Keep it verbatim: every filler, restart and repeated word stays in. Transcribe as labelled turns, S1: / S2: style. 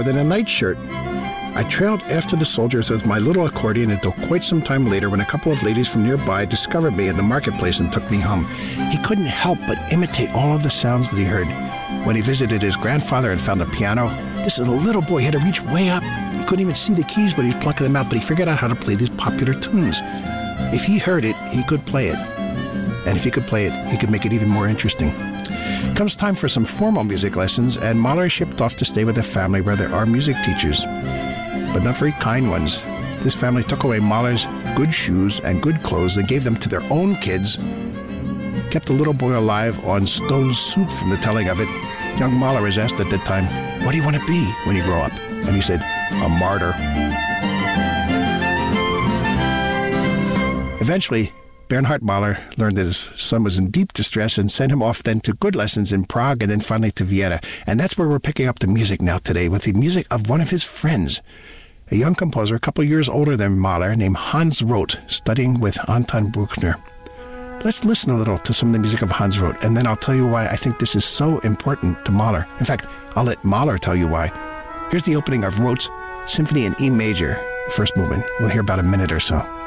S1: than a nightshirt. I trailed after the soldiers with my little accordion until quite some time later when a couple of ladies from nearby discovered me in the marketplace and took me home. He couldn't help but imitate all of the sounds that he heard. When he visited his grandfather and found a piano, this little boy had to reach way up. He couldn't even see the keys, but he was plucking them out, but he figured out how to play these popular tunes. If he heard it, he could play it. And if he could play it, he could make it even more interesting. Comes time for some formal music lessons, and Mahler is shipped off to stay with a family where there are music teachers, but not very kind ones. This family took away Mahler's good shoes and good clothes and gave them to their own kids, kept the little boy alive on stone soup from the telling of it. Young Mahler was asked at that time, "What do you want to be when you grow up?" And he said, "A martyr." Eventually, Bernhard Mahler learned that his son was in deep distress and sent him off then to good lessons in Prague and then finally to Vienna. And that's where we're picking up the music now today, with the music of one of his friends, a young composer a couple years older than Mahler named Hans Roth, studying with Anton Bruckner. Let's listen a little to some of the music of Hans Roth, and then I'll tell you why I think this is so important to Mahler. In fact, I'll let Mahler tell you why. Here's the opening of Roth's Symphony in E major, the first movement. We'll hear about a minute or so.